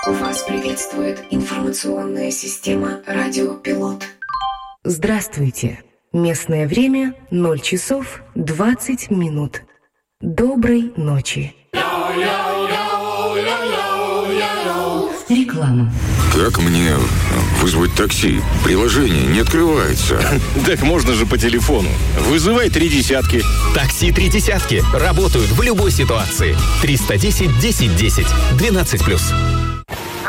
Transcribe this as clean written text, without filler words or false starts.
Вас приветствует информационная система «Радиопилот». Здравствуйте. Местное время 0 часов 20 минут. Доброй ночи. Реклама. Как мне вызвать такси? Приложение не открывается. Так можно же по телефону. Вызывай 30. Такси 30 работают в любой ситуации. 310 10 10. 12+.